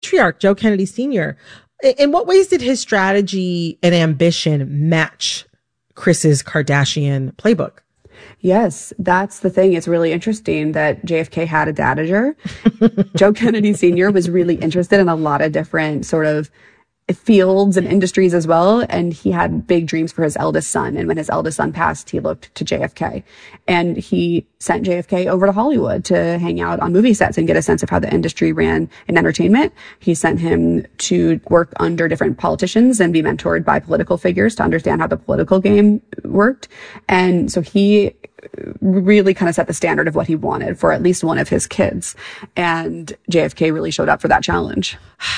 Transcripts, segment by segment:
patriarch, Joe Kennedy Sr. In what ways did his strategy and ambition match Chris's Kardashian playbook? Yes, that's the thing. It's really interesting that JFK had a dadager. Joe Kennedy Sr. was really interested in a lot of different sort of fields and industries as well. And he had big dreams for his eldest son. And when his eldest son passed, he looked to JFK. And he sent JFK over to Hollywood to hang out on movie sets and get a sense of how the industry ran in entertainment. He sent him to work under different politicians and be mentored by political figures to understand how the political game worked. And so he really kind of set the standard of what he wanted for at least one of his kids. And JFK really showed up for that challenge.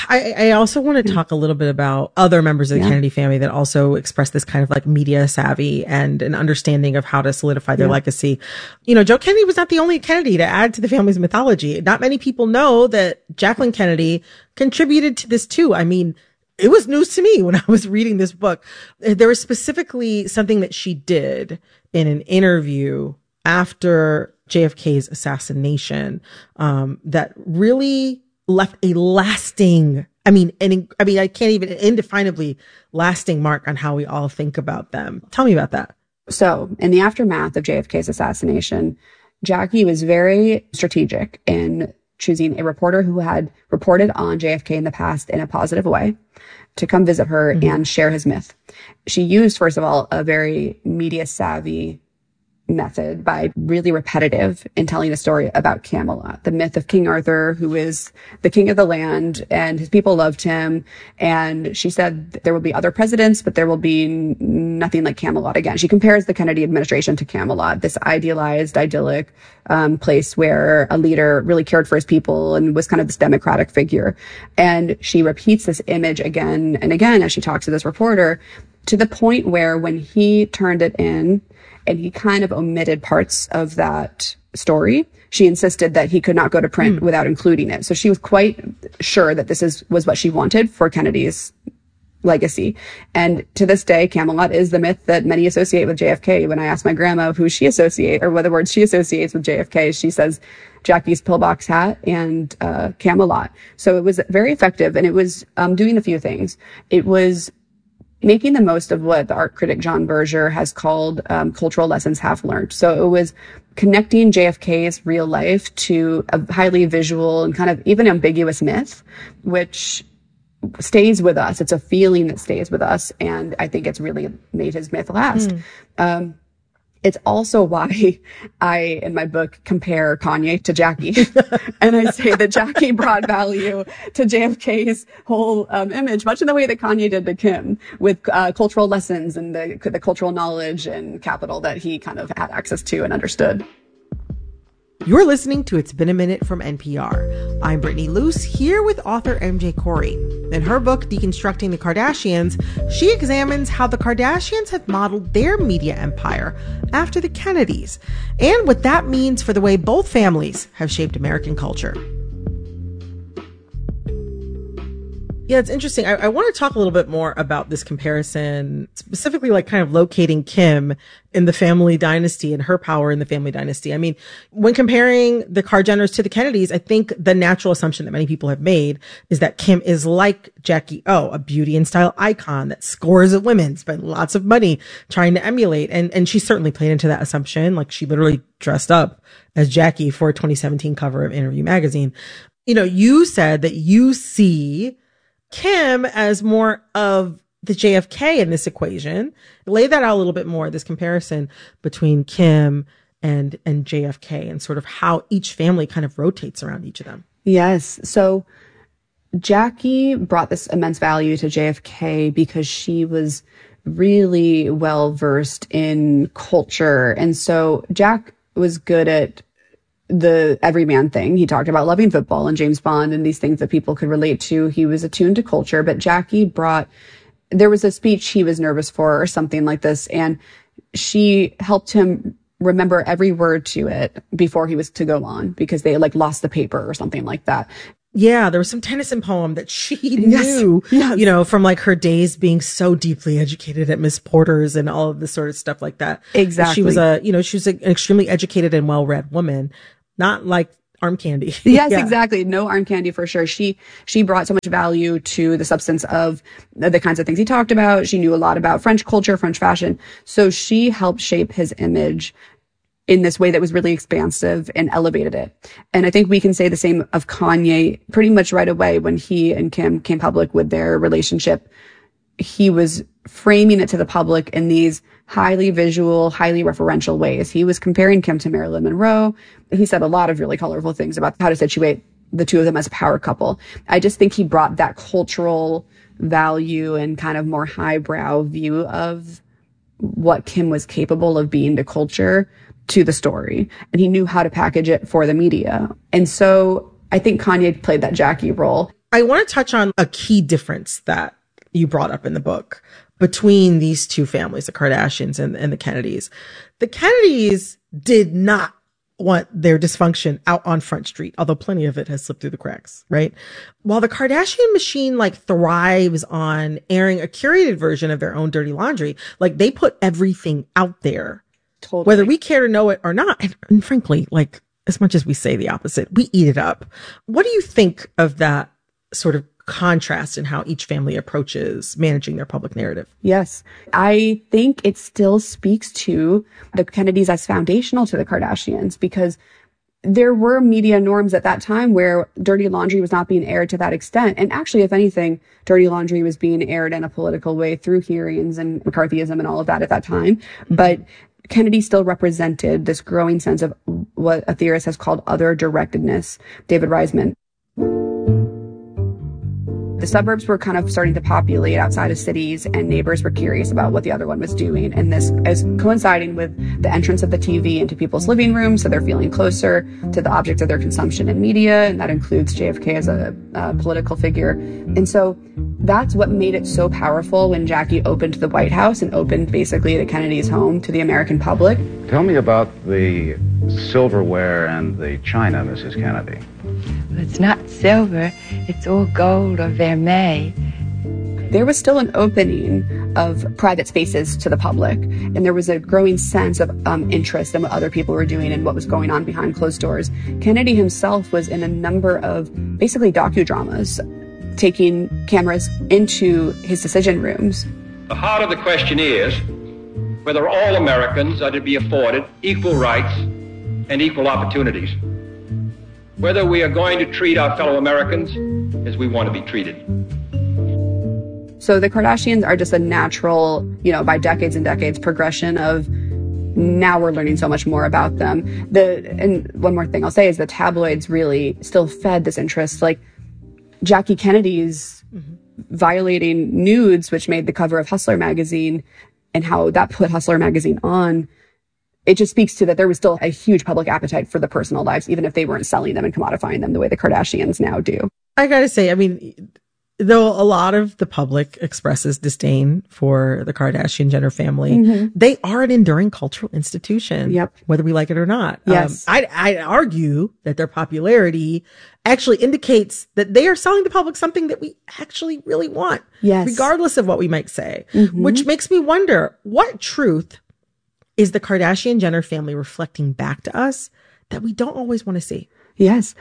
I also want to talk a little bit about other members of the Kennedy family that also express this kind of like media savvy and an understanding of how to solidify their legacy. You know, Joe Kennedy was not the only Kennedy to add to the family's mythology. Not many people know that Jacqueline Kennedy contributed to this too. I mean, it was news to me when I was reading this book. There was specifically something that she did in an interview after JFK's assassination, that really left a lasting, I can't even indefinably lasting mark on how we all think about them. Tell me about that. So in the aftermath of JFK's assassination, Jackie was very strategic in choosing a reporter who had reported on JFK in the past in a positive way to come visit her and share his myth. She used, first of all, a very media savvy method by really repetitive in telling a story about Camelot, the myth of King Arthur, who is the king of the land, and his people loved him. And she said there will be other presidents, but there will be nothing like Camelot again. She compares the Kennedy administration to Camelot, this idealized, idyllic place where a leader really cared for his people and was kind of this democratic figure. And she repeats this image again and again as she talks to this reporter, to the point where when he turned it in, and he kind of omitted parts of that story, she insisted that he could not go to print without including it. So she was quite sure that this was what she wanted for Kennedy's legacy. And to this day, Camelot is the myth that many associate with JFK. When I ask my grandma who she associates, or what the words she associates with JFK, she says Jackie's pillbox hat and Camelot. So it was very effective, and it was doing a few things. It was making the most of what the art critic John Berger has called cultural lessons half learned. So it was connecting JFK's real life to a highly visual and kind of even ambiguous myth, which stays with us. It's a feeling that stays with us. And I think it's really made his myth last. It's also why I, in my book, compare Kanye to Jackie. And I say that Jackie brought value to JFK's whole image, much in the way that Kanye did to Kim, with cultural lessons and the cultural knowledge and capital that he kind of had access to and understood. You're listening to It's Been a Minute from NPR. I'm Brittany Luce, here with author MJ Corey. In her book, Deconstructing the Kardashians, she examines how the Kardashians have modeled their media empire after the Kennedys, and what that means for the way both families have shaped American culture. Yeah, it's interesting. I want to talk a little bit more about this comparison, specifically like kind of locating Kim in the family dynasty and her power in the family dynasty. I mean, when comparing the Kar-Jenners to the Kennedys, I think the natural assumption that many people have made is that Kim is like Jackie O, a beauty and style icon that scores at women, spent lots of money trying to emulate. And she certainly played into that assumption. Like, she literally dressed up as Jackie for a 2017 cover of Interview magazine. You know, you said that you see Kim as more of the JFK in this equation. Lay that out a little bit more, this comparison between Kim and JFK, and sort of how each family kind of rotates around each of them. Yes. So Jackie brought this immense value to JFK because she was really well versed in culture. And so Jack was good at the everyman thing. He talked about loving football and James Bond and these things that people could relate to. He was attuned to culture, but Jackie there was a speech he was nervous for or something like this, and she helped him remember every word to it before he was to go on, because they like lost the paper or something like that. Yeah, there was some Tennyson poem that she knew, you know, from like her days being so deeply educated at Miss Porter's and all of this sort of stuff like that. Exactly. She was an extremely educated and well-read woman. Not like arm candy. Yes, exactly. No arm candy for sure. She brought so much value to the substance of the kinds of things he talked about. She knew a lot about French culture, French fashion. So she helped shape his image in this way that was really expansive and elevated it. And I think we can say the same of Kanye pretty much right away when he and Kim came public with their relationship. He was framing it to the public in these highly visual, highly referential ways. He was comparing Kim to Marilyn Monroe. He said a lot of really colorful things about how to situate the two of them as a power couple. I just think he brought that cultural value and kind of more highbrow view of what Kim was capable of being to culture to the story. And he knew how to package it for the media. And so I think Kanye played that Jackie role. I want to touch on a key difference that you brought up in the book between these two families, the Kardashians and the Kennedys. The Kennedys did not want their dysfunction out on Front Street, although plenty of it has slipped through the cracks, right? While the Kardashian machine thrives on airing a curated version of their own dirty laundry, they put everything out there. Totally. Whether we care to know it or not. And frankly, as much as we say the opposite, we eat it up. What do you think of that sort of contrast in how each family approaches managing their public narrative? Yes. I think it still speaks to the Kennedys as foundational to the Kardashians, because there were media norms at that time where dirty laundry was not being aired to that extent. And actually, if anything, dirty laundry was being aired in a political way through hearings and McCarthyism and all of that at that time. But Kennedy still represented this growing sense of what a theorist has called other directedness, David Reisman. The suburbs were kind of starting to populate outside of cities, and neighbors were curious about what the other one was doing. And this is coinciding with the entrance of the TV into people's living rooms, so they're feeling closer to the object of their consumption in media, and that includes JFK as a political figure. And so that's what made it so powerful when Jackie opened the White House and opened basically the Kennedys' home to the American public. Tell me about the silverware and the china, Mrs. Kennedy. It's not silver, it's all gold or vermeil. There was still an opening of private spaces to the public, and there was a growing sense of interest in what other people were doing and what was going on behind closed doors. Kennedy himself was in a number of basically docudramas, taking cameras into his decision rooms. The heart of the question is whether all Americans are to be afforded equal rights and equal opportunities. Whether we are going to treat our fellow Americans as we want to be treated. So the Kardashians are just a natural, by decades and decades progression of now we're learning so much more about them. And one more thing I'll say is the tabloids really still fed this interest. Jackie Kennedy's violating nudes, which made the cover of Hustler magazine, and how that put Hustler magazine on. It just speaks to that there was still a huge public appetite for the personal lives, even if they weren't selling them and commodifying them the way the Kardashians now do. I gotta say, though a lot of the public expresses disdain for the Kardashian-Jenner family, they are an enduring cultural institution, whether we like it or not. Yes. I'd argue that their popularity actually indicates that they are selling the public something that we actually really want, regardless of what we might say, which makes me wonder, what truth is the Kardashian-Jenner family reflecting back to us that we don't always want to see? Yes.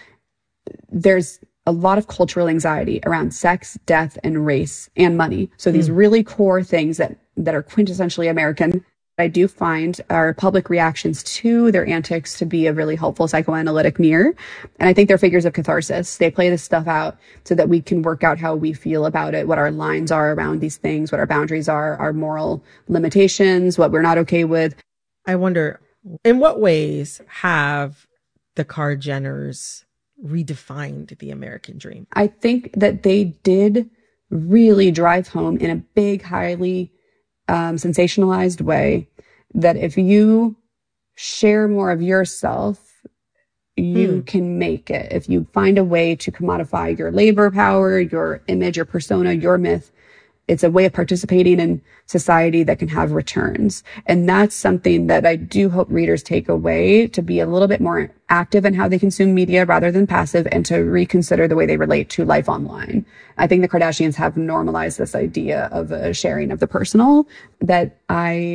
There's a lot of cultural anxiety around sex, death, and race and money. So these really core things that are quintessentially American. I do find our public reactions to their antics to be a really helpful psychoanalytic mirror. And I think they're figures of catharsis. They play this stuff out so that we can work out how we feel about it, what our lines are around these things, what our boundaries are, our moral limitations, what we're not okay with. I wonder, in what ways have the Kar-Jenners redefined the American dream? I think that they did really drive home in a big, highly sensationalized way that if you share more of yourself, you can make it. If you find a way to commodify your labor power, your image, your persona, your myth, it's a way of participating in society that can have returns. And that's something that I do hope readers take away, to be a little bit more active in how they consume media rather than passive, and to reconsider the way they relate to life online. I think the Kardashians have normalized this idea of a sharing of the personal that I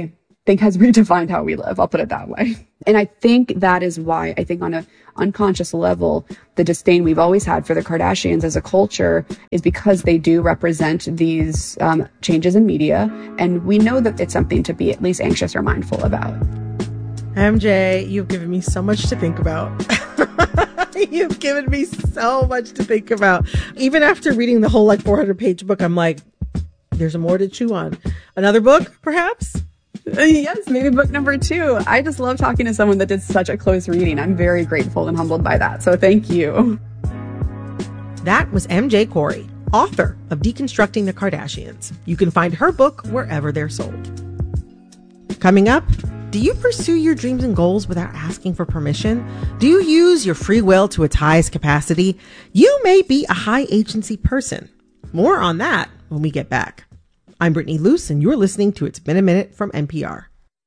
think has redefined how we live. I'll put it that way. And I think that is why I think on an unconscious level, the disdain we've always had for the Kardashians as a culture is because they do represent these changes in media. And we know that it's something to be at least anxious or mindful about. MJ, you've given me so much to think about. You've given me so much to think about. Even after reading the whole 400-page book, I'm like, there's more to chew on. Another book, perhaps? Yes, maybe book number 2. I just love talking to someone that did such a close reading. I'm very grateful and humbled by that. So thank you. That was MJ Corey, author of Deconstructing the Kardashians. You can find her book wherever they're sold. Coming up, do you pursue your dreams and goals without asking for permission? Do you use your free will to its highest capacity? You may be a high agency person. More on that when we get back. I'm Brittany Luce, and you're listening to It's Been a Minute from NPR.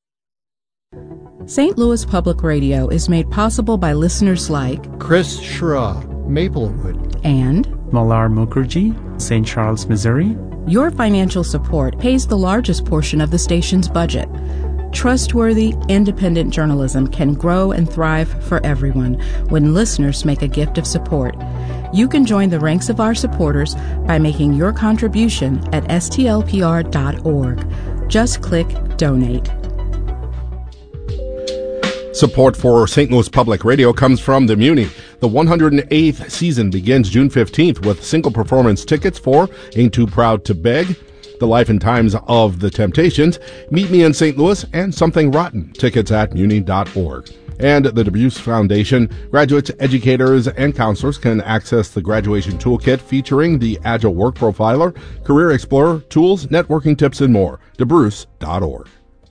St. Louis Public Radio is made possible by listeners like Chris Schra, Maplewood, and Malar Mukherjee, St. Charles, Missouri. Your financial support pays the largest portion of the station's budget. Trustworthy, independent journalism can grow and thrive for everyone when listeners make a gift of support. You can join the ranks of our supporters by making your contribution at stlpr.org. Just click Donate. Support for St. Louis Public Radio comes from the Muni. The 108th season begins June 15th with single performance tickets for Ain't Too Proud to Beg, The Life and Times of the Temptations, Meet Me in St. Louis, and Something Rotten. Tickets at muni.org. And the DeBruce Foundation. Graduates, educators, and counselors can access the graduation toolkit featuring the Agile Work Profiler, Career Explorer, tools, networking tips, and more. DeBruce.org.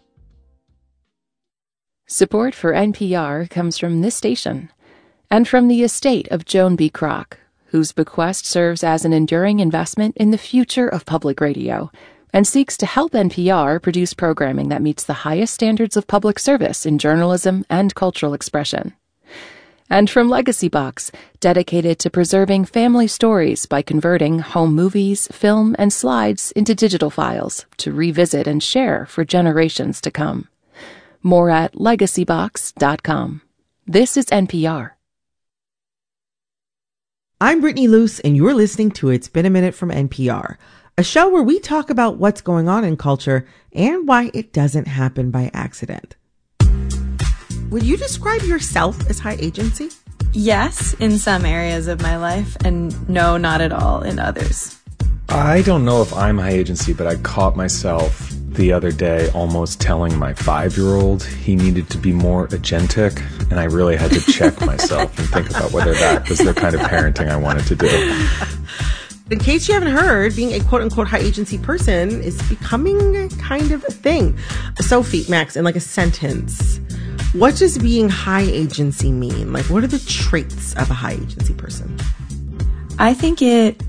Support for NPR comes from this station and from the estate of Joan B. Kroc, whose bequest serves as an enduring investment in the future of public radio and seeks to help NPR produce programming that meets the highest standards of public service in journalism and cultural expression. And from Legacy Box, dedicated to preserving family stories by converting home movies, film, and slides into digital files to revisit and share for generations to come. More at legacybox.com. This is NPR. I'm Brittany Luce, and you're listening to It's Been a Minute from NPR, a show where we talk about what's going on in culture and why it doesn't happen by accident. Would you describe yourself as high agency? Yes, in some areas of my life, and no, not at all in others. I don't know if I'm high agency, but I caught myself the other day almost telling my 5-year-old he needed to be more agentic, and I really had to check myself and think about whether that was the kind of parenting I wanted to do. In case you haven't heard, being a quote-unquote high agency person is becoming kind of a thing. Sophie, Max, in like a sentence, what does being high agency mean? Like, what are the traits of a high agency person? I think it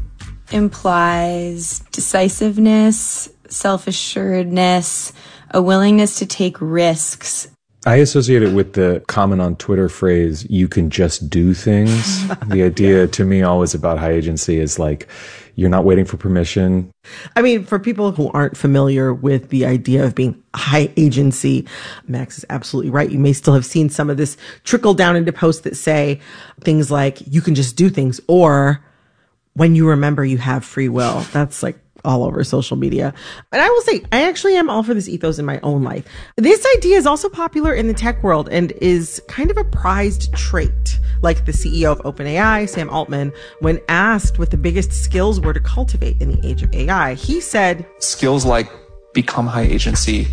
implies decisiveness, self-assuredness, a willingness to take risks. I associate it with the common on Twitter phrase, you can just do things. The idea to me always about high agency is like, you're not waiting for permission. I mean, for people who aren't familiar with the idea of being high agency, Max is absolutely right. You may still have seen some of this trickle down into posts that say things like, you can just do things, or when you remember you have free will. That's like all over social media. And I will say, I actually am all for this ethos in my own life. This idea is also popular in the tech world and is kind of a prized trait. Like the CEO of OpenAI, Sam Altman, when asked what the biggest skills were to cultivate in the age of AI, he said, skills like become high agency,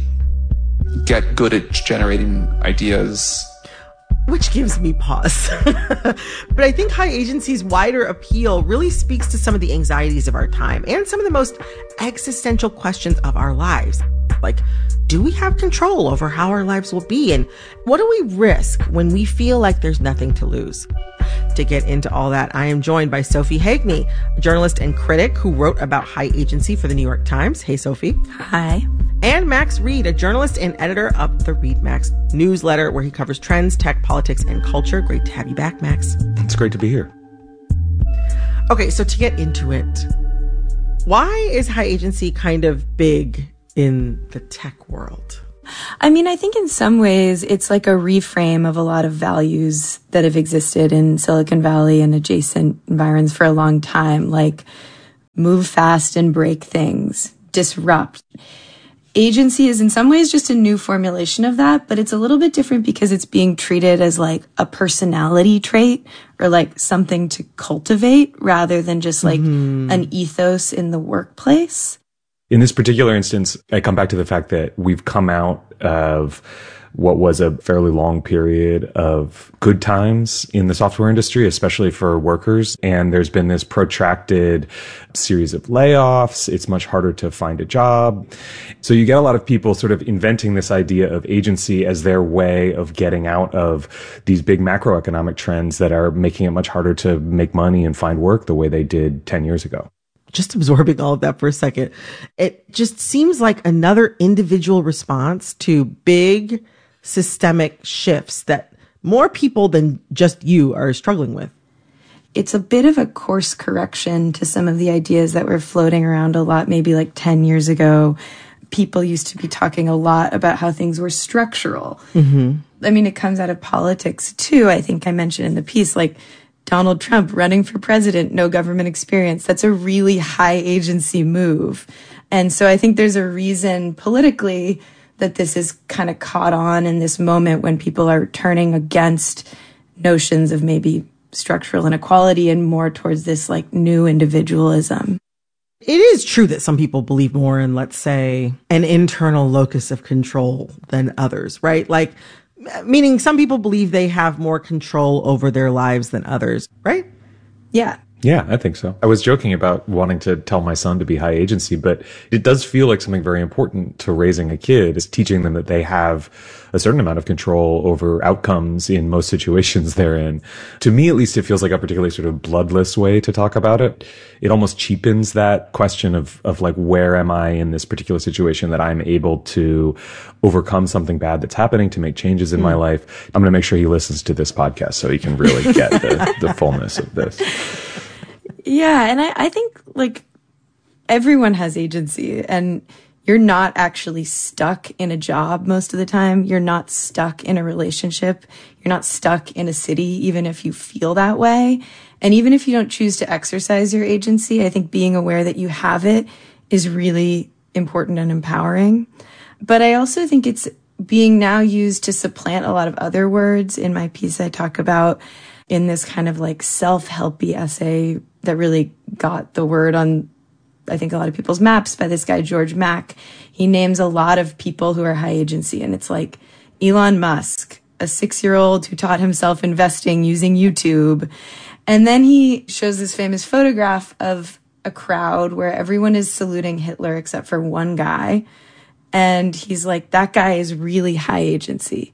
get good at generating ideas. Which gives me pause. But I think high agency's wider appeal really speaks to some of the anxieties of our time and some of the most existential questions of our lives. Like, do we have control over how our lives will be? And what do we risk when we feel like there's nothing to lose? To get into all that, I am joined by Sophie Hagney, a journalist and critic who wrote about high agency for the New York Times. Hey, Sophie. Hi. And Max Reed, a journalist and editor of the Reed Max newsletter, where he covers trends, tech, politics, and culture. Great to have you back, Max. It's great to be here. Okay, so to get into it, why is high agency kind of big in the tech world? I mean, I think in some ways it's like a reframe of a lot of values that have existed in Silicon Valley and adjacent environs for a long time, like move fast and break things, disrupt. Agency is in some ways just a new formulation of that, but it's a little bit different because it's being treated as like a personality trait or like something to cultivate rather than just like an ethos in the workplace. In this particular instance, I come back to the fact that we've come out of what was a fairly long period of good times in the software industry, especially for workers. And there's been this protracted series of layoffs. It's much harder to find a job. So you get a lot of people sort of inventing this idea of agency as their way of getting out of these big macroeconomic trends that are making it much harder to make money and find work the way they did 10 years ago. Just absorbing all of that for a second. It just seems like another individual response to big systemic shifts that more people than just you are struggling with. It's a bit of a course correction to some of the ideas that were floating around a lot, maybe like 10 years ago. People used to be talking a lot about how things were structural. I mean, it comes out of politics too. I think I mentioned in the piece, like Donald Trump running for president, no government experience. That's a really high agency move. And so I think there's a reason politically that this is kind of caught on in this moment when people are turning against notions of maybe structural inequality and more towards this like new individualism. It is true that some people believe more in, let's say, an internal locus of control than others, right? Like, meaning some people believe they have more control over their lives than others, right? Yeah. Yeah, I think so. I was joking about wanting to tell my son to be high agency, but it does feel like something very important to raising a kid is teaching them that they have a certain amount of control over outcomes in most situations they're in. To me, at least, it feels like a particularly sort of bloodless way to talk about it. It almost cheapens that question of like, where am I in this particular situation that I'm able to overcome something bad that's happening to make changes in my life. I'm going to make sure he listens to this podcast so he can really get the fullness of this. Yeah. And I think like everyone has agency and you're not actually stuck in a job most of the time. You're not stuck in a relationship. You're not stuck in a city, even if you feel that way. And even if you don't choose to exercise your agency, I think being aware that you have it is really important and empowering. But I also think it's being now used to supplant a lot of other words. In my piece, I talk about in this kind of like self-helpy essay that really got the word on, I think, a lot of people's maps by this guy, George Mack. He names a lot of people who are high agency, and it's like Elon Musk, a 6-year-old who taught himself investing using YouTube. And then he shows this famous photograph of a crowd where everyone is saluting Hitler except for one guy. And he's like, that guy is really high agency.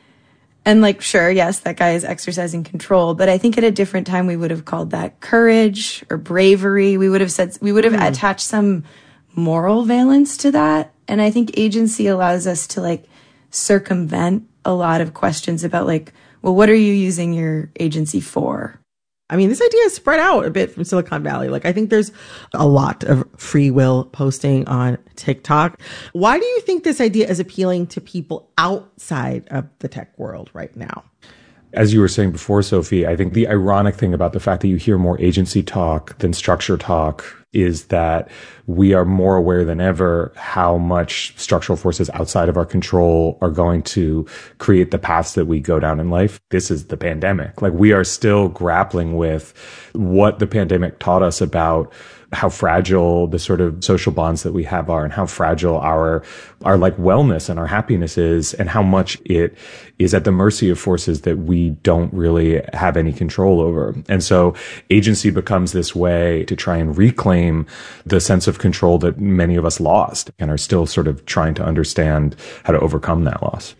And like, sure, yes, that guy is exercising control. But I think at a different time, we would have called that courage or bravery. We would have said, we would have attached some moral valence to that. And I think agency allows us to like circumvent a lot of questions about like, well, what are you using your agency for? I mean, this idea is spread out a bit from Silicon Valley. Like, I think there's a lot of free will posting on TikTok. Why do you think this idea is appealing to people outside of the tech world right now? As you were saying before, Sophie, I think the ironic thing about the fact that you hear more agency talk than structure talk is that we are more aware than ever how much structural forces outside of our control are going to create the paths that we go down in life. This is the pandemic. Like, we are still grappling with what the pandemic taught us about how fragile the sort of social bonds that we have are and how fragile our like wellness and our happiness is and how much it is at the mercy of forces that we don't really have any control over. And so agency becomes this way to try and reclaim the sense of control that many of us lost and are still sort of trying to understand how to overcome that loss.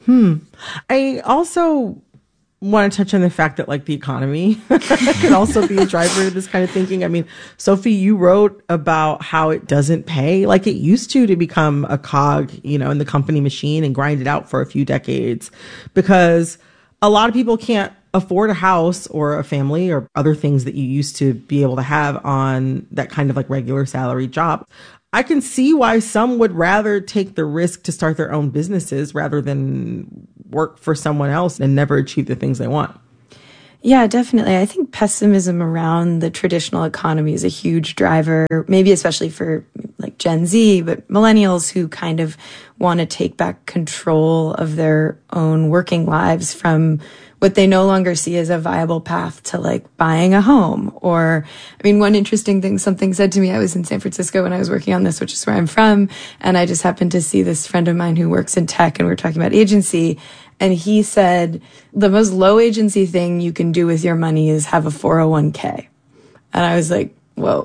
I also want to touch on the fact that like the economy can also be a driver of this kind of thinking. I mean, Sophie, you wrote about how it doesn't pay like it used to become a cog, you know, in the company machine and grind it out for a few decades because a lot of people can't afford a house or a family or other things that you used to be able to have on that kind of like regular salary job. I can see why some would rather take the risk to start their own businesses rather than work for someone else and never achieve the things they want. Yeah, definitely. I think pessimism around the traditional economy is a huge driver, maybe especially for like Gen Z, but millennials who kind of want to take back control of their own working lives from what they no longer see as a viable path to like buying a home. Or, I mean, one interesting thing, something said to me, I was in San Francisco when I was working on this, which is where I'm from. And I just happened to see this friend of mine who works in tech, and we were talking about agency. And he said, the most low agency thing you can do with your money is have a 401k. And I was like, whoa.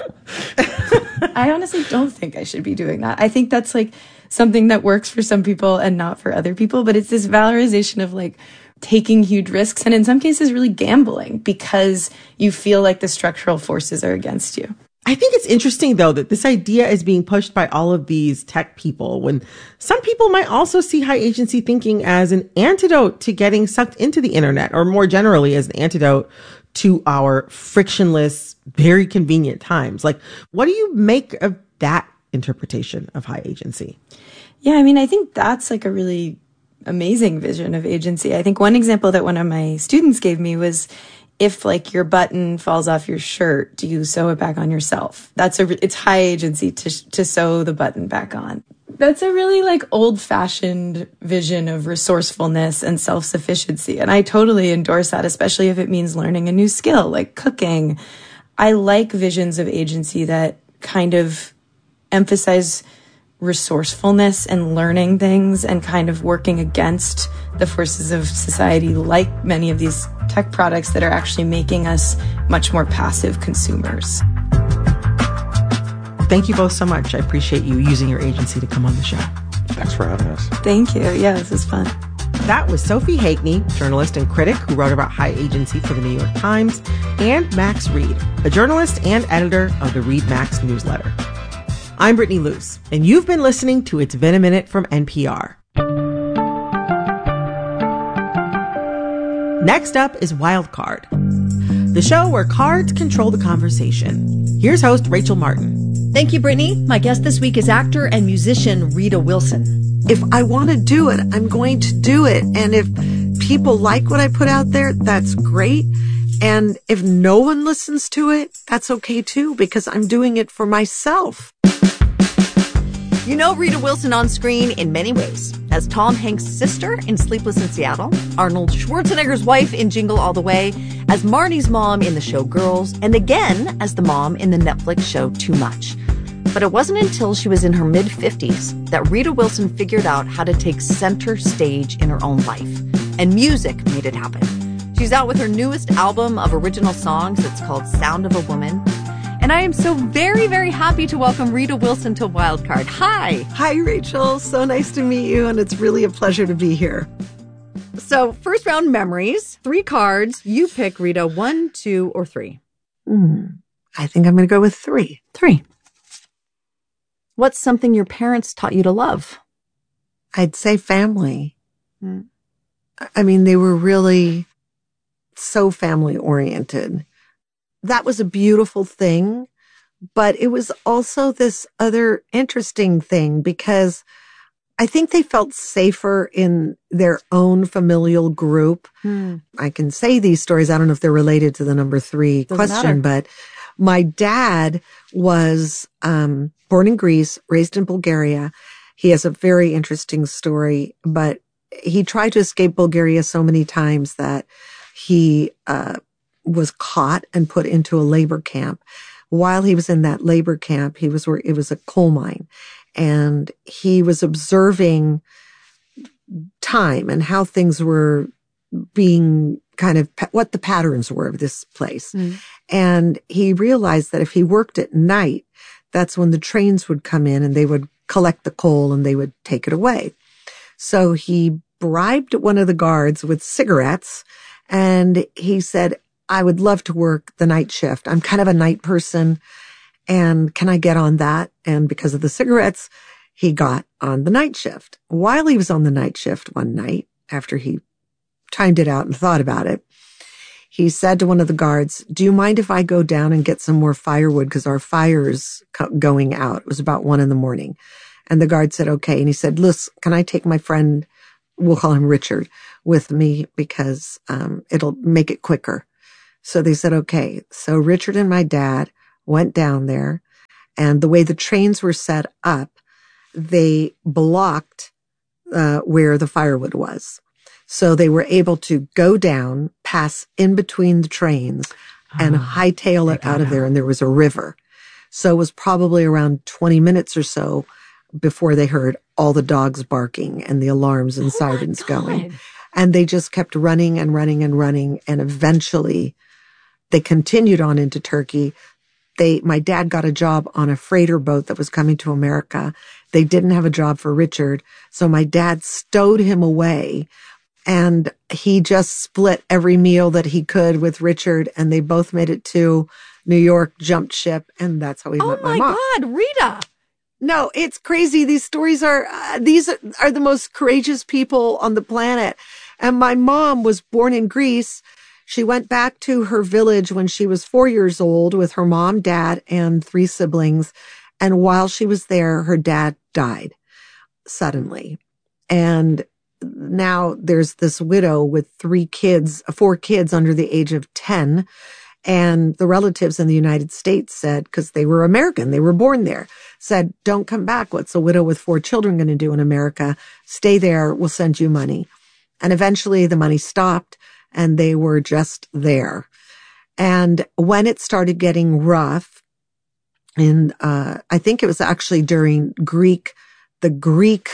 I honestly don't think I should be doing that. I think that's like something that works for some people and not for other people. But it's this valorization of like taking huge risks and in some cases really gambling because you feel like the structural forces are against you. I think it's interesting, though, that this idea is being pushed by all of these tech people when some people might also see high agency thinking as an antidote to getting sucked into the internet, or more generally as an antidote to our frictionless, very convenient times. Like, what do you make of that interpretation of high agency? Yeah, I mean, I think that's like a really amazing vision of agency. I think one example that one of my students gave me was, if like your button falls off your shirt, do you sew it back on yourself? It's high agency to sew the button back on. That's a really like old fashioned vision of resourcefulness and self-sufficiency. And I totally endorse that, especially if it means learning a new skill like cooking. I like visions of agency that kind of emphasize resourcefulness and learning things and kind of working against the forces of society, like many of these tech products that are actually making us much more passive consumers. Thank you both so much. I appreciate you using your agency to come on the show. Thanks for having us. Thank you. Yeah, this is fun. That was Sophie Hagney, journalist and critic who wrote about high agency for the New York Times, and Max Reed, a journalist and editor of the Read Max newsletter. I'm Brittany Luce, and you've been listening to It's Been a Minute from NPR. Next up is Wildcard, the show where cards control the conversation. Here's host Rachel Martin. Thank you, Brittany. My guest this week is actor and musician Rita Wilson. If I want to do it, I'm going to do it. And if people like what I put out there, that's great. And if no one listens to it, that's okay too, because I'm doing it for myself. You know Rita Wilson on screen in many ways. As Tom Hanks' sister in Sleepless in Seattle, Arnold Schwarzenegger's wife in Jingle All the Way, as Marty's mom in the show Girls, and again as the mom in the Netflix show Too Much. But it wasn't until she was in her mid-50s that Rita Wilson figured out how to take center stage in her own life. And music made it happen. She's out with her newest album of original songs. It's called Sound of a Woman. And I am so very, very happy to welcome Rita Wilson to Wildcard. Hi. Hi, Rachel. So nice to meet you, and it's really a pleasure to be here. So, first round memories, 3 cards. You pick, Rita, 1, 2, or 3. I think I'm going to go with 3. 3. What's something your parents taught you to love? I'd say family. I mean, they were really so family-oriented. That was a beautiful thing, but it was also this other interesting thing because I think they felt safer in their own familial group. I can say these stories. I don't know if they're related to the number 3 question, but my dad was born in Greece, raised in Bulgaria. He has a very interesting story, but he tried to escape Bulgaria so many times that he was caught and put into a labor camp. While he was in that labor camp, it was a coal mine, and he was observing time and how things were being kind of what the patterns were of this place. And he realized that if he worked at night, that's when the trains would come in and they would collect the coal and they would take it away. So he bribed one of the guards with cigarettes, and he said, I would love to work the night shift. I'm kind of a night person, and can I get on that? And because of the cigarettes, he got on the night shift. While he was on the night shift one night, after he timed it out and thought about it. He said to one of the guards, "Do you mind if I go down and get some more firewood? Because our fire's going out." It was about 1 a.m. And the guard said, "Okay." And he said, "Listen, can I take my friend," we'll call him Richard, "with me because it'll make it quicker." So they said, okay. So Richard and my dad went down there, and the way the trains were set up, they blocked where the firewood was. So they were able to go down, pass in between the trains, and hightail it out of there, and there was a river. So it was probably around 20 minutes or so before they heard all the dogs barking and the alarms and sirens going. And they just kept running and running and running, and eventually they continued on into Turkey. My dad got a job on a freighter boat that was coming to America. They didn't have a job for Richard, so my dad stowed him away, and he just split every meal that he could with Richard, and they both made it to New York, jumped ship, and that's how we met my mom. Oh my God, Rita! No, it's crazy. These stories are the most courageous people on the planet. And my mom was born in Greece. She went back to her village when she was 4 years old with her mom, dad, and 3 siblings. And while she was there, her dad died suddenly. And now there's this widow with 4 kids under the age of 10. And the relatives in the United States said, because they were American, they were born there, said, "Don't come back. What's a widow with 4 children going to do in America? Stay there. We'll send you money." And eventually the money stopped, and they were just there. And when it started getting rough, I think it was actually during the Greek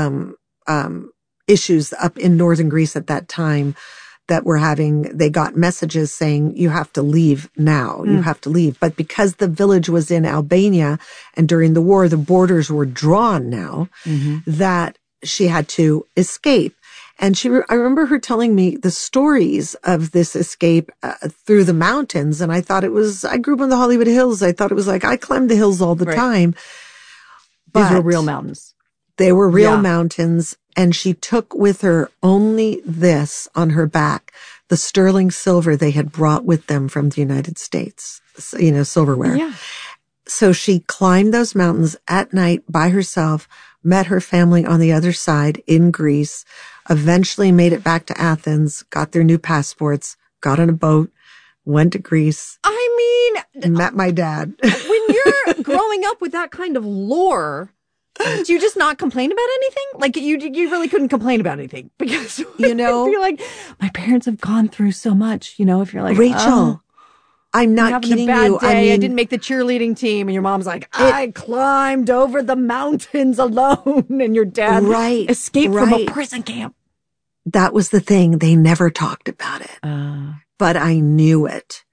issues up in northern Greece at that time that they got messages saying, "You have to leave now. You have to leave." But because the village was in Albania, and during the war, the borders were drawn now, that she had to escape. And I remember her telling me the stories of this escape through the mountains. And I thought I grew up in the Hollywood Hills. I thought it was like, I climbed the hills all the time. But these were real mountains. They were real mountains. And she took with her only this on her back, the sterling silver they had brought with them from the United States, silverware. Yeah. So she climbed those mountains at night by herself, met her family on the other side in Greece, eventually made it back to Athens, got their new passports, got on a boat, went to Greece. Met my dad. When you're growing up with that kind of lore, do you just not complain about anything? Like you really couldn't complain about anything because you're like, my parents have gone through so much. If you're like, Rachel, I'm not kidding you. I didn't make the cheerleading team, and your mom's like, I climbed over the mountains alone, and your dad escaped from a prison camp. That was the thing. They never talked about it, but I knew it.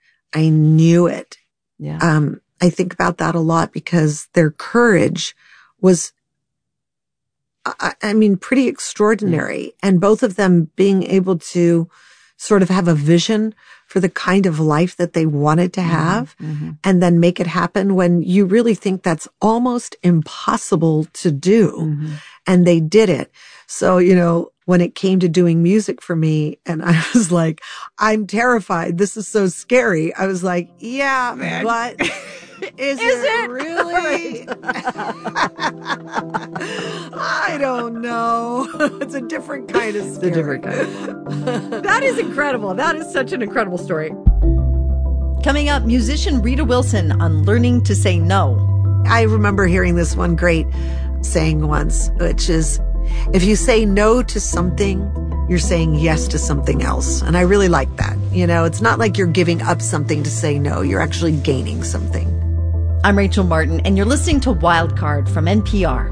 Yeah. I think about that a lot because their courage was, pretty extraordinary. And both of them being able to sort of have a vision for the kind of life that they wanted to have and then make it happen when you really think that's almost impossible to do. And they did it. So, when it came to doing music for me, and I was like, I'm terrified. This is so scary. I was like, yeah, but is it really? I don't know. It's a different kind of scary. It's a different kind. That is incredible. That is such an incredible story. Coming up, musician Rita Wilson on learning to say no. I remember hearing this one great saying once, which is, if you say no to something, you're saying yes to something else. And I really like that. It's not like you're giving up something to say no. You're actually gaining something. I'm Rachel Martin, and you're listening to Wildcard from NPR.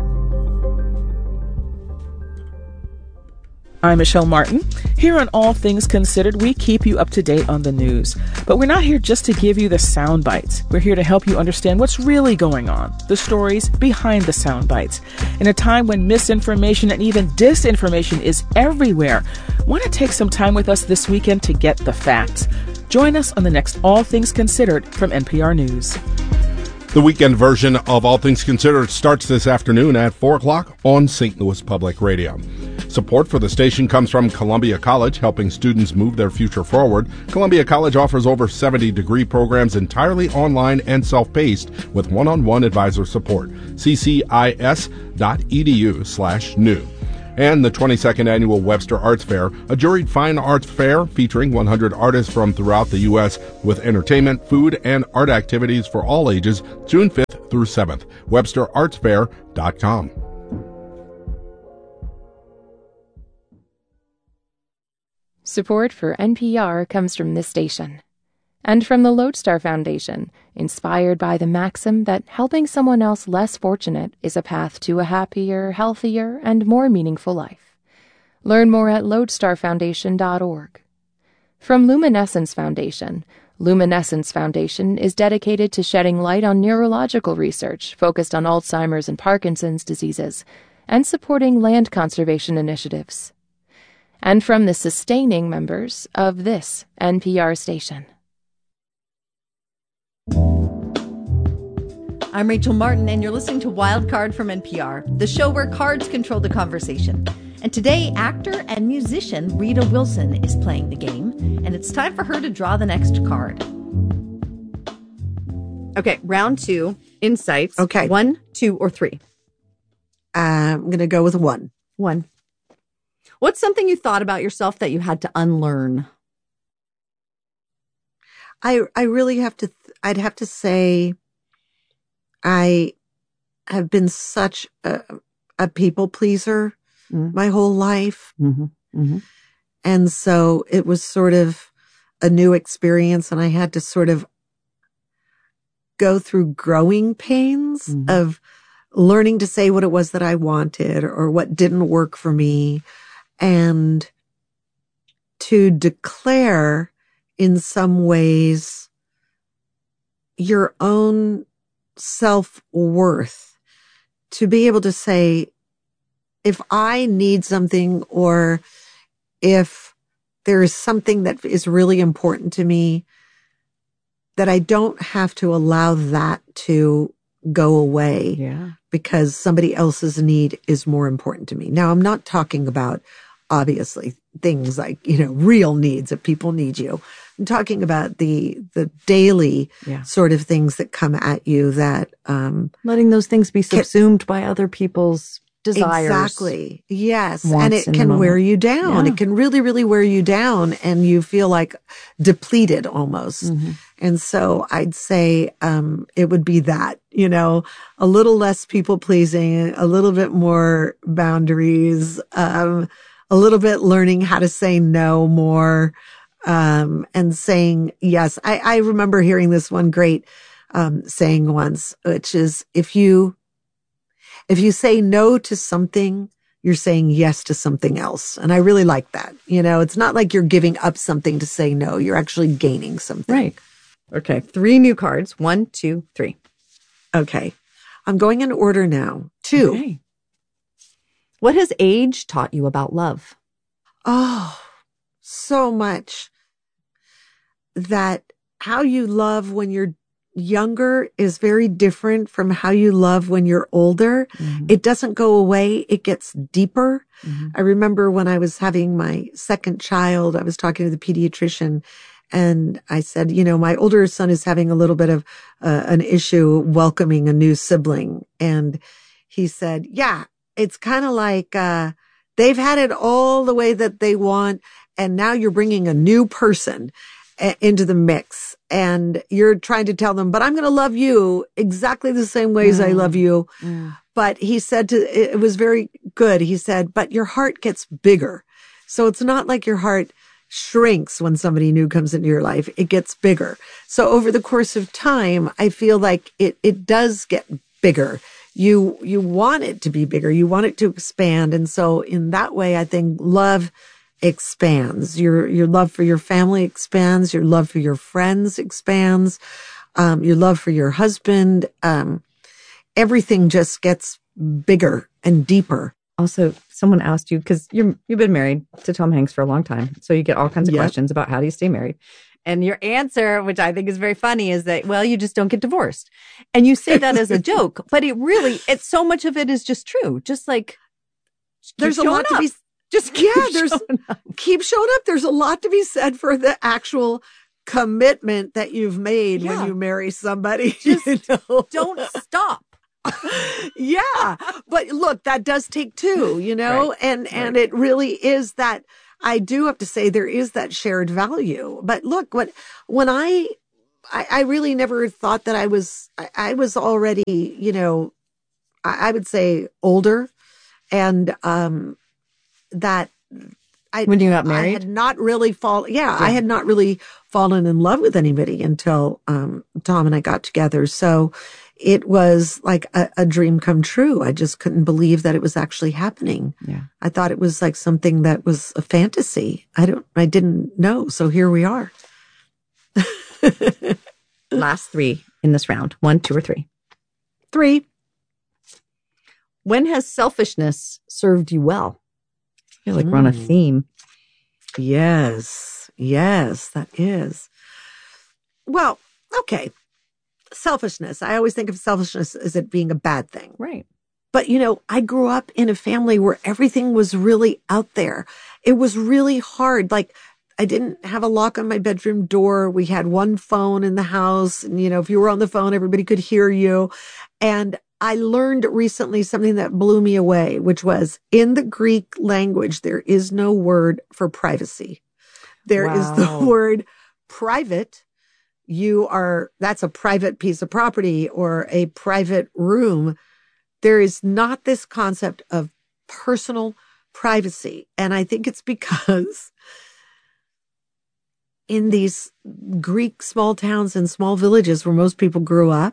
I'm Michelle Martin. Here on All Things Considered, we keep you up to date on the news. But we're not here just to give you the sound bites. We're here to help you understand what's really going on, the stories behind the sound bites. In a time when misinformation and even disinformation is everywhere, want to take some time with us this weekend to get the facts. Join us on the next All Things Considered from NPR News. The weekend version of All Things Considered starts this afternoon at 4 o'clock on St. Louis Public Radio. Support for the station comes from Columbia College, helping students move their future forward. Columbia College offers over 70 degree programs entirely online and self-paced with one-on-one advisor support. ccis.edu/new. And the 22nd Annual Webster Arts Fair, a juried fine arts fair featuring 100 artists from throughout the U.S. with entertainment, food, and art activities for all ages, June 5th through 7th. WebsterArtsFair.com. Support for NPR comes from this station. And from the Lodestar Foundation, inspired by the maxim that helping someone else less fortunate is a path to a happier, healthier, and more meaningful life. Learn more at lodestarfoundation.org. From Luminescence Foundation, Luminescence Foundation is dedicated to shedding light on neurological research focused on Alzheimer's and Parkinson's diseases, and supporting land conservation initiatives. And from the sustaining members of this NPR station. I'm Rachel Martin, and you're listening to Wild Card from NPR, the show where cards control the conversation. And today, actor and musician Rita Wilson is playing the game, and it's time for her to draw the next card. Okay, round 2, insights. Okay. 1, 2, or 3? I'm going to go with 1. 1. What's something you thought about yourself that you had to unlearn? I really have to, I'd have to say I have been such a people pleaser my whole life. And so it was sort of a new experience, and I had to sort of go through growing pains of learning to say what it was that I wanted or what didn't work for me, and to declare in some ways your own self-worth, to be able to say, if I need something, or if there is something that is really important to me, that I don't have to allow that to go away because somebody else's need is more important to me. Now, I'm not talking about, obviously, things like, real needs if people need you. I'm talking about the daily sort of things that come at you that, letting those things be subsumed by other people's desires. Exactly. Yes. And it can wear you down. Yeah. It can really, really wear you down, and you feel like depleted almost. And so I'd say, it would be that, a little less people pleasing, a little bit more boundaries, a little bit learning how to say no more, and saying yes. I remember hearing this one great, saying once, which is, if you say no to something, you're saying yes to something else. And I really like that. It's not like you're giving up something to say no. You're actually gaining something. Right. Okay. 3 new cards. 1, 2, 3. Okay. I'm going in order now. 2. Okay. What has age taught you about love? Oh, so much. That how you love when you're younger is very different from how you love when you're older. It doesn't go away. It gets deeper. I remember when I was having my second child, I was talking to the pediatrician, and I said, my older son is having a little bit of an issue welcoming a new sibling. And he said, yeah, it's kind of like, they've had it all the way that they want, and now you're bringing a new person into the mix, and you're trying to tell them, but I'm going to love you exactly the same way as I love you. But he said it was very good. He said, but your heart gets bigger. So it's not like your heart shrinks when somebody new comes into your life. It gets bigger. So over the course of time, I feel like it does get bigger. You want it to be bigger. You want it to expand. And so in that way, I think love expands. Your love for your family expands. Your love for your friends expands. Your love for your husband. Everything just gets bigger and deeper. Also, someone asked you, because you've been married to Tom Hanks for a long time, so you get all kinds of questions about how do you stay married. And your answer, which I think is very funny, is that, well, you just don't get divorced. And you say that as a joke, but it's so much of it is just true. Just like, there's a lot to be Just keep showing up. Keep showing up. There's a lot to be said for the actual commitment that you've made when you marry somebody. Just don't stop. Yeah. But look, that does take two, and it really is that. I do have to say there is that shared value. But look, when I really never thought that I was already, I would say older, and that when you got married, I had not really I had not really fallen in love with anybody until Tom and I got together. So it was like a dream come true. I just couldn't believe that it was actually happening. Yeah. I thought it was like something that was a fantasy. I didn't know. So here we are. Last three in this round. 1, 2, or 3. 3. When has selfishness served you well? I feel like we're on a theme. Yes, that is. Well, okay. Selfishness. I always think of selfishness as it being a bad thing. Right. But, I grew up in a family where everything was really out there. It was really hard. Like, I didn't have a lock on my bedroom door. We had one phone in the house. And, if you were on the phone, everybody could hear you. And I learned recently something that blew me away, which was in the Greek language, there is no word for privacy. There is the word private. That's a private piece of property or a private room. There is not this concept of personal privacy. And I think it's because in these Greek small towns and small villages where most people grew up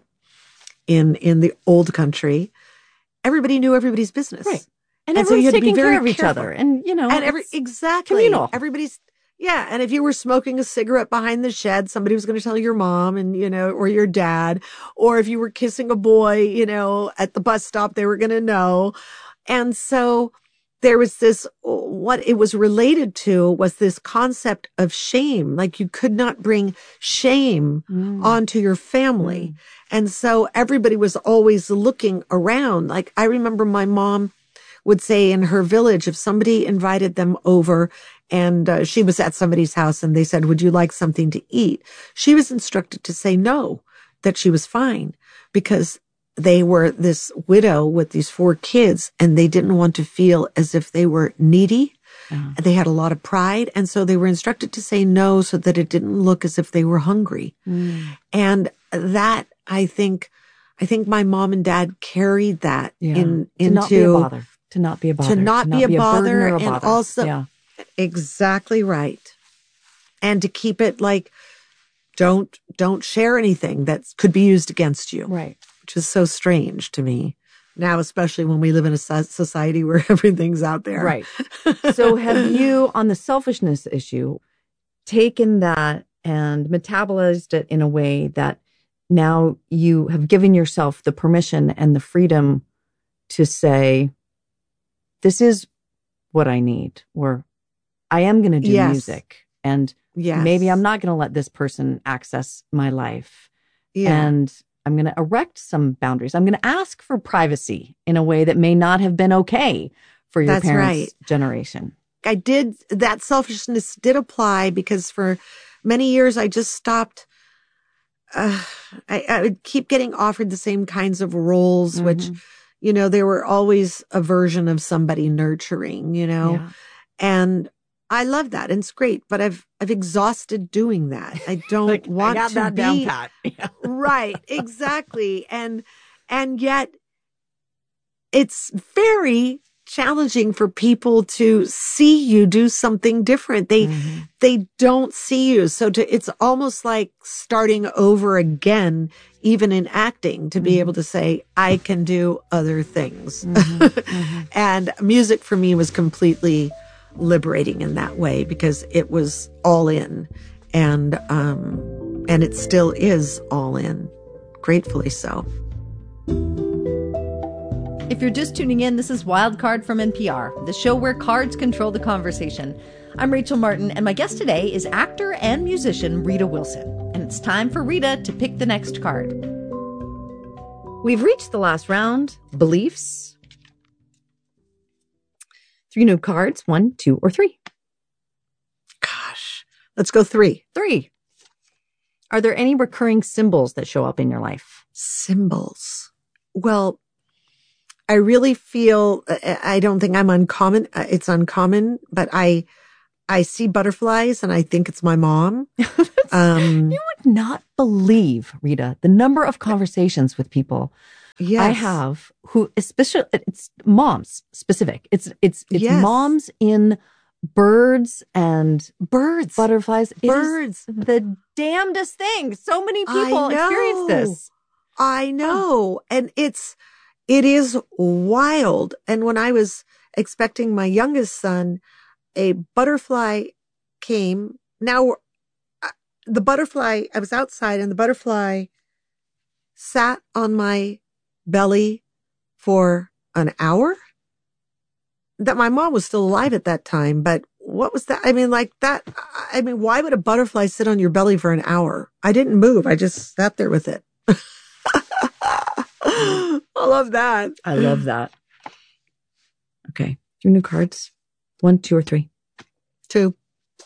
in the old country, everybody knew everybody's business. Right. And everyone's taking care of each other. And, exactly. Communal. Everybody's, yeah. And if you were smoking a cigarette behind the shed, somebody was going to tell your mom and, or your dad, or if you were kissing a boy, at the bus stop, they were going to know. And so there was this, what it was related to was this concept of shame. Like you could not bring shame onto your family. And so everybody was always looking around. Like I remember my mom would say in her village, if somebody invited them over and she was at somebody's house and they said, would you like something to eat? She was instructed to say no, that she was fine because they were this widow with these 4 kids and they didn't want to feel as if they were needy. And they had a lot of pride. And so they were instructed to say no so that it didn't look as if they were hungry. And that, I think my mom and dad carried that into to not be a bother, to not be a bother, and also exactly right. And to keep it like, don't share anything that could be used against you. Right. Which is so strange to me now, especially when we live in a society where everything's out there. Right. So have you, on the selfishness issue, taken that and metabolized it in a way that now you have given yourself the permission and the freedom to say, this is what I need, or I am going to do music, and maybe I'm not going to let this person access my life. And I'm going to erect some boundaries. I'm going to ask for privacy in a way that may not have been okay for your parents' generation. I did, that selfishness did apply because for many years I just stopped. I would keep getting offered the same kinds of roles, which, there were always a version of somebody nurturing, and I love that. And it's great, but I've exhausted doing that. I don't want I got to that be down pat. Right. Exactly. And yet it's very challenging for people to see you do something different. They don't see you. So it's almost like starting over again, even in acting, to be able to say, I can do other things. And music for me was completely liberating in that way because it was all in, and it still is all in, gratefully so. If you're just tuning in, this is Wildcard from NPR, the show where cards control the conversation. I'm Rachel Martin, and my guest today is actor and musician Rita Wilson. And it's time for Rita to pick the next card. We've reached the last round, beliefs. 3 new cards, 1, 2, or 3. Gosh, let's go 3. 3. Are there any recurring symbols that show up in your life? Symbols. Well, I really feel, I don't think I'm uncommon. It's uncommon, but I see butterflies and I think it's my mom. You would not believe, Rita, the number of conversations with people I have who, especially, it's moms specific. It's moms in birds and butterflies. Birds. It is the damnedest thing. So many people experience this. I know. And it is wild. And when I was expecting my youngest son, a butterfly came. Now, the butterfly, I was outside and the butterfly sat on my belly for an hour. That my mom was still alive at that time, but what was that? I mean, why would a butterfly sit on your belly for an hour? I didn't move. I just sat there with it. I love that. I love that. Okay. 3 new cards. 1, 2, or 3? 2.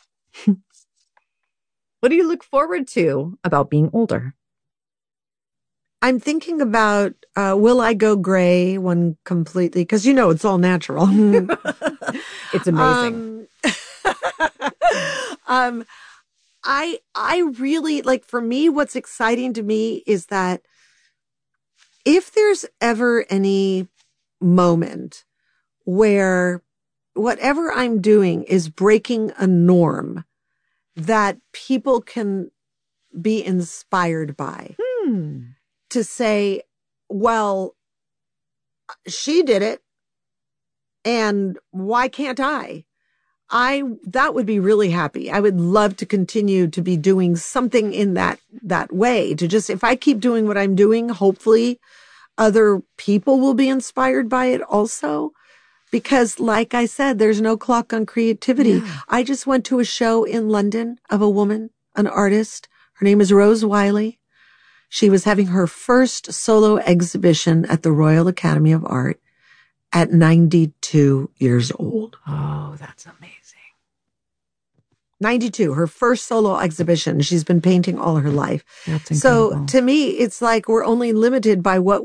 What do you look forward to about being older? I'm thinking about, will I go gray when completely, because it's all natural. It's amazing. I really, like, for me, what's exciting to me is that if there's ever any moment where whatever I'm doing is breaking a norm that people can be inspired by, to say, well, she did it, and why can't I? That would be really happy. I would love to continue to be doing something in that way, to just, if I keep doing what I'm doing, hopefully other people will be inspired by it also. Because like I said, there's no clock on creativity. Yeah. I just went to a show in London of a woman, an artist. Her name is Rose Wiley. She was having her first solo exhibition at the Royal Academy of Art at 92 years old. Oh, that's amazing. 92, her first solo exhibition. She's been painting all her life. That's incredible. So to me, it's like we're only limited by what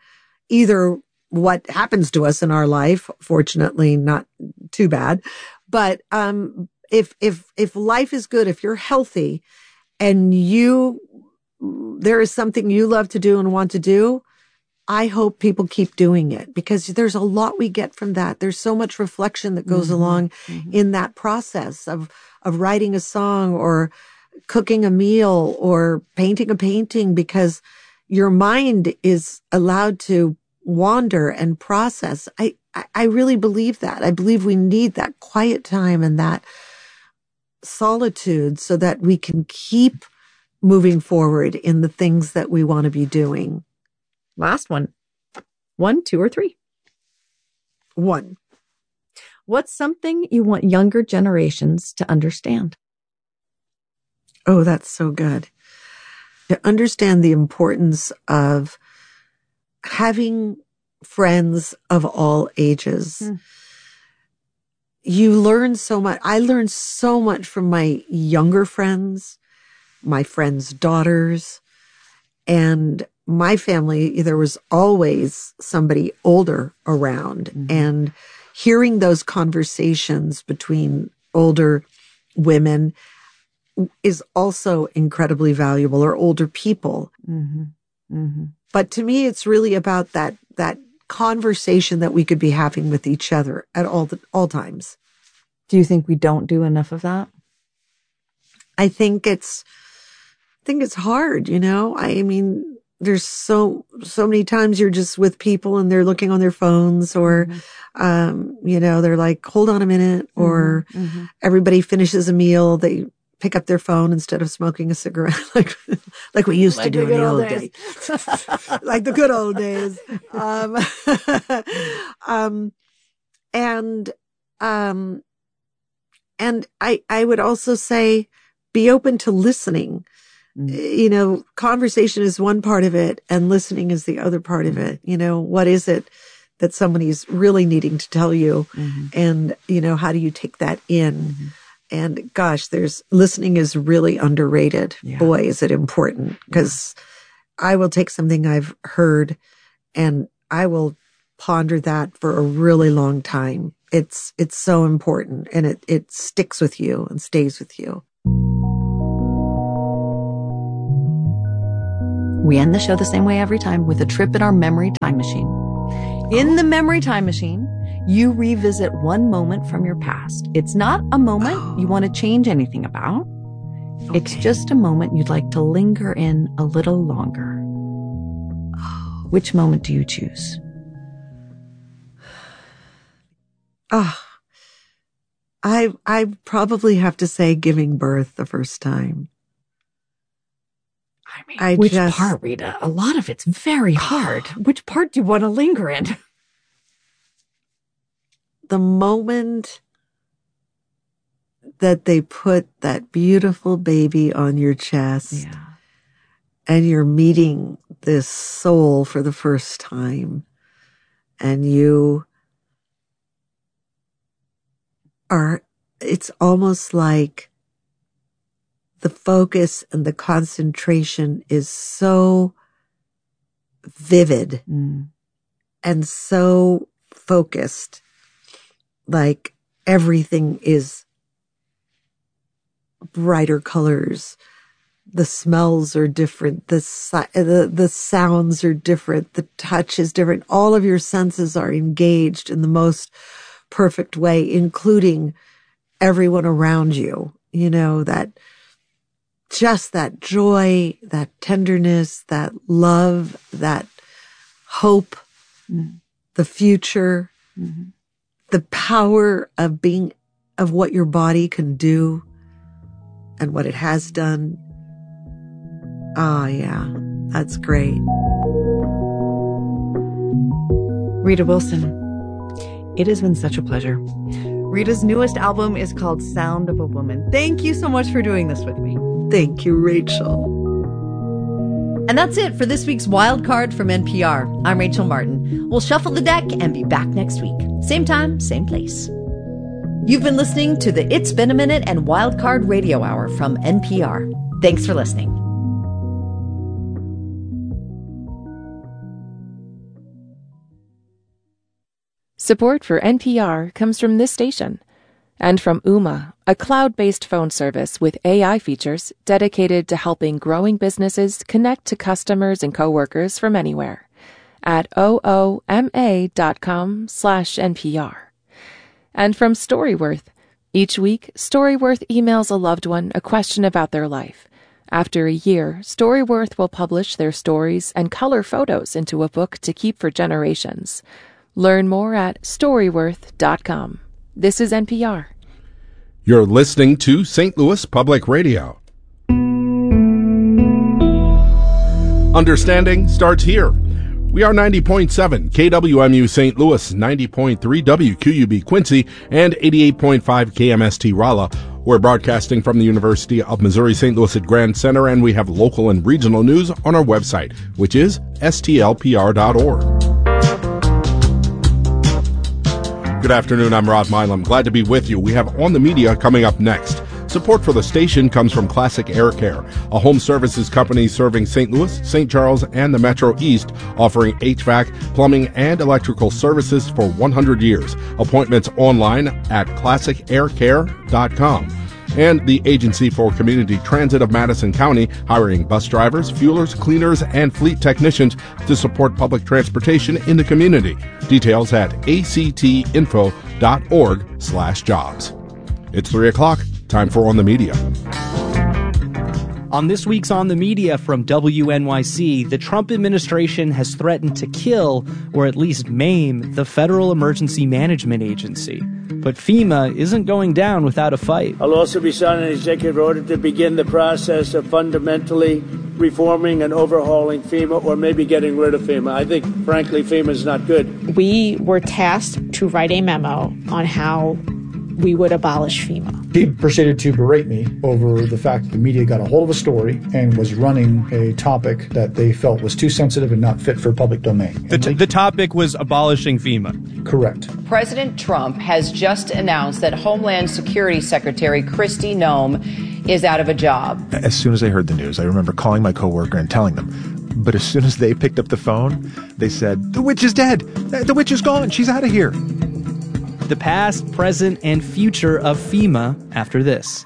happens to us in our life. Fortunately, not too bad. But if life is good, if you're healthy and there is something you love to do and want to do, I hope people keep doing it, because there's a lot we get from that. There's so much reflection that goes along in that process of writing a song or cooking a meal or painting a painting, because your mind is allowed to wander and process. I really believe that. I believe we need that quiet time and that solitude so that we can keep moving forward in the things that we want to be doing. Last one. 1, 2, or 3? 1. What's something you want younger generations to understand? Oh, that's so good. To understand the importance of having friends of all ages. You learn so much. I learned so much from my younger friends, my friends' daughters, and my family. There was always somebody older around, and hearing those conversations between older women is also incredibly valuable, or older people. But to me, it's really about that conversation that we could be having with each other at all times. Do you think we don't do enough of that? I think it's hard, I mean, there's so many times you're just with people and they're looking on their phones, or, they're like, hold on a minute, or everybody finishes a meal, they pick up their phone instead of smoking a cigarette, like we used to do in the old days. Like the good old days. And I would also say, be open to listening. Conversation is one part of it and listening is the other part of it. What is it that somebody's really needing to tell you. And, how do you take that in? And gosh, listening is really underrated. Yeah. Boy, is it important, because I will take something I've heard and I will ponder that for a really long time. It's so important, and it sticks with you and stays with you. We end the show the same way every time, with a trip in our memory time machine. In the memory time machine, you revisit one moment from your past. It's not a moment you want to change anything about. Okay. It's just a moment you'd like to linger in a little longer. Which moment do you choose? I probably have to say giving birth the first time. I mean, which part, Rita? A lot of it's very hard. Which part do you want to linger in? The moment that they put that beautiful baby on your chest, and you're meeting this soul for the first time, and it's almost like the focus and the concentration is so vivid and so focused. Like everything is brighter colors. The smells are different. The sounds are different. The touch is different. All of your senses are engaged in the most perfect way, including everyone around you. That joy, that tenderness, that love, that hope, the future, the power of what your body can do and what it has done. Oh, yeah, that's great. Rita Wilson, it has been such a pleasure. Rita's newest album is called Sound of a Woman. Thank you so much for doing this with me. Thank you, Rachel. And that's it for this week's Wild Card from NPR. I'm Rachel Martin. We'll shuffle the deck and be back next week. Same time, same place. You've been listening to the It's Been a Minute and Wild Card Radio Hour from NPR. Thanks for listening. Support for NPR comes from this station and from Ooma, a cloud-based phone service with AI features dedicated to helping growing businesses connect to customers and coworkers from anywhere at ooma.com/NPR. And from Storyworth. Each week, Storyworth emails a loved one a question about their life. After a year, Storyworth will publish their stories and color photos into a book to keep for generations. Learn more at Storyworth.com. This is NPR. You're listening to St. Louis Public Radio. Understanding starts here. We are 90.7 KWMU St. Louis, 90.3 WQUB Quincy, and 88.5 KMST Rolla. We're broadcasting from the University of Missouri St. Louis at Grand Center, and we have local and regional news on our website, which is stlpr.org. Good afternoon, I'm Rod Milam. Glad to be with you. We have On the Media coming up next. Support for the station comes from Classic Air Care, a home services company serving St. Louis, St. Charles, and the Metro East, offering HVAC, plumbing, and electrical services for 100 years. Appointments online at classicaircare.com. And the Agency for Community Transit of Madison County, hiring bus drivers, fuelers, cleaners, and fleet technicians to support public transportation in the community. Details at actinfo.org/jobs. It's 3 o'clock. Time for On the Media. On this week's On the Media from WNYC, the Trump administration has threatened to kill, or at least maim, the Federal Emergency Management Agency. But FEMA isn't going down without a fight. I'll also be signing an executive order to begin the process of fundamentally reforming and overhauling FEMA, or maybe getting rid of FEMA. I think, frankly, FEMA is not good. We were tasked to write a memo on how we would abolish FEMA. He proceeded to berate me over the fact that the media got a hold of a story and was running a topic that they felt was too sensitive and not fit for public domain. The topic was abolishing FEMA. Correct. President Trump has just announced that Homeland Security Secretary Kristi Noem is out of a job. As soon as I heard the news, I remember calling my coworker and telling them. But as soon as they picked up the phone, they said, "The witch is dead. The witch is gone. She's out of here." The past, present, and future of FEMA after this.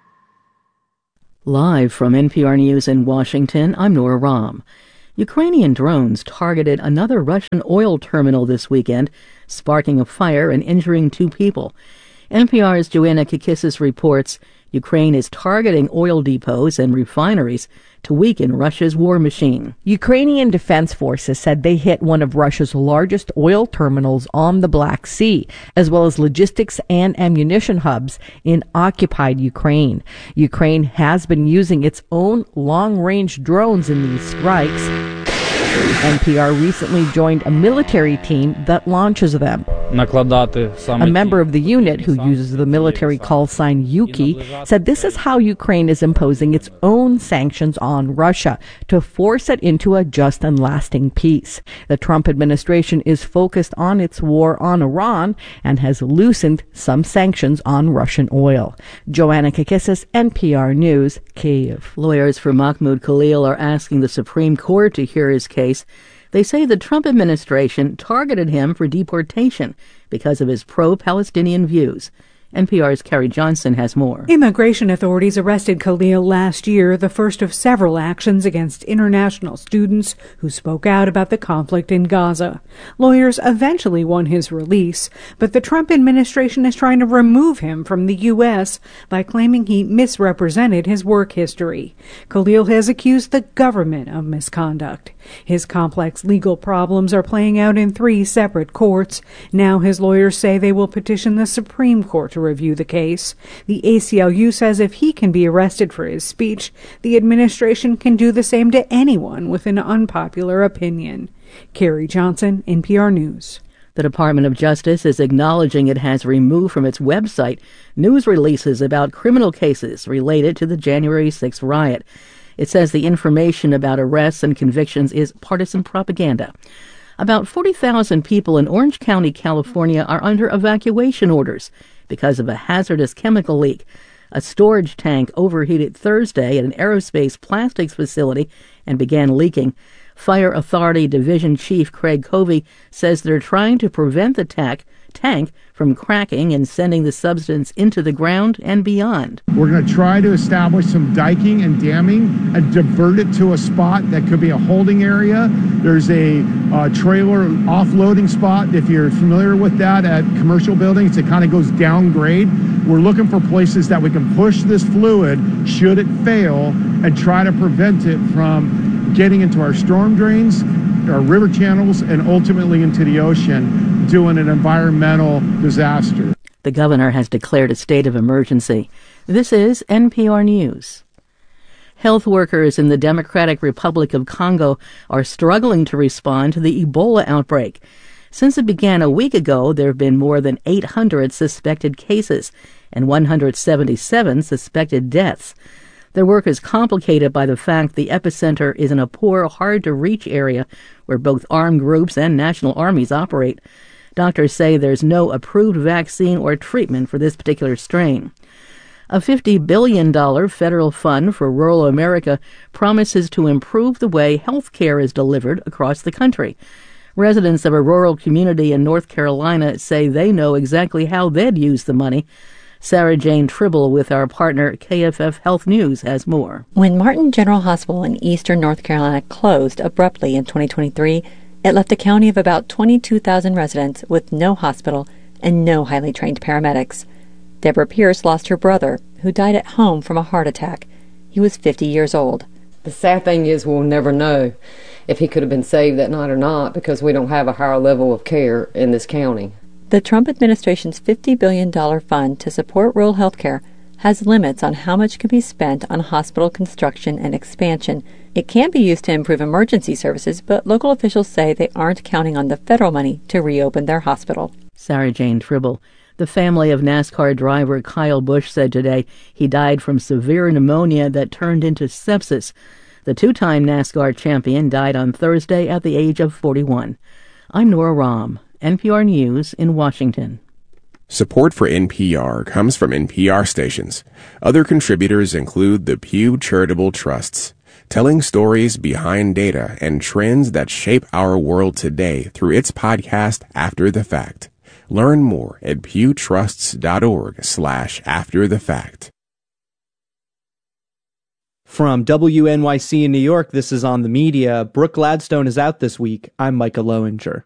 Live from NPR News in Washington, I'm Nora Rahm. Ukrainian drones targeted another Russian oil terminal this weekend, sparking a fire and injuring 2 people. NPR's Joanna Kakissis reports Ukraine is targeting oil depots and refineries to weaken Russia's war machine. Ukrainian defense forces said they hit one of Russia's largest oil terminals on the Black Sea, as well as logistics and ammunition hubs in occupied Ukraine. Ukraine has been using its own long-range drones in these strikes. NPR recently joined a military team that launches them. A member of the unit, who uses the military call sign Yuki, said this is how Ukraine is imposing its own sanctions on Russia to force it into a just and lasting peace. The Trump administration is focused on its war on Iran and has loosened some sanctions on Russian oil. Joanna Kakissis, NPR News, Kyiv. Lawyers for Mahmoud Khalil are asking the Supreme Court to hear his case. They say the Trump administration targeted him for deportation because of his pro-Palestinian views. NPR's Carrie Johnson has more. Immigration authorities arrested Khalil last year, the first of several actions against international students who spoke out about the conflict in Gaza. Lawyers eventually won his release, but the Trump administration is trying to remove him from the U.S. by claiming he misrepresented his work history. Khalil has accused the government of misconduct. His complex legal problems are playing out in 3 separate courts. Now his lawyers say they will petition the Supreme Court to review the case. The ACLU says if he can be arrested for his speech, the administration can do the same to anyone with an unpopular opinion. Carrie Johnson, NPR News. The Department of Justice is acknowledging it has removed from its website news releases about criminal cases related to the January 6th riot. It says the information about arrests and convictions is partisan propaganda. About 40,000 people in Orange County, California, are under evacuation orders because of a hazardous chemical leak. A storage tank overheated Thursday at an aerospace plastics facility and began leaking. Fire Authority Division Chief Craig Covey says they're trying to prevent the tank from cracking and sending the substance into the ground and beyond. We're going to try to establish some diking and damming and divert it to a spot that could be a holding area. There's a trailer offloading spot, if you're familiar with that, at commercial buildings. It kind of goes downgrade. We're looking for places that we can push this fluid, should it fail, and try to prevent it from getting into our storm drains, our river channels, and ultimately into the ocean, doing an environmental disaster. The governor has declared a state of emergency. This is NPR News. Health workers in the Democratic Republic of Congo are struggling to respond to the Ebola outbreak. Since it began a week ago, there have been more than 800 suspected cases and 177 suspected deaths. Their work is complicated by the fact the epicenter is in a poor, hard-to-reach area where both armed groups and national armies operate. Doctors say there's no approved vaccine or treatment for this particular strain. A $50 billion federal fund for rural America promises to improve the way health care is delivered across the country. Residents of a rural community in North Carolina say they know exactly how they'd use the money. Sarah Jane Tribble with our partner KFF Health News has more. When Martin General Hospital in eastern North Carolina closed abruptly in 2023, it left a county of about 22,000 residents with no hospital and no highly trained paramedics. Deborah Pierce lost her brother, who died at home from a heart attack. He was 50 years old. The sad thing is we'll never know if he could have been saved that night or not because we don't have a higher level of care in this county. The Trump administration's $50 billion fund to support rural health care has limits on how much can be spent on hospital construction and expansion. It can be used to improve emergency services, but local officials say they aren't counting on the federal money to reopen their hospital. Sarah Jane Tribble. The family of NASCAR driver Kyle Busch said today he died from severe pneumonia that turned into sepsis. The two-time NASCAR champion died on Thursday at the age of 41. I'm Nora Rahm, NPR News in Washington. Support for NPR comes from NPR stations. Other contributors include the Pew Charitable Trusts, telling stories behind data and trends that shape our world today through its podcast After the Fact. Learn more at pewtrusts.org/afterthefact. From WNYC in New York, this is On the Media. Brooke Gladstone is out this week. I'm Micah Lowinger.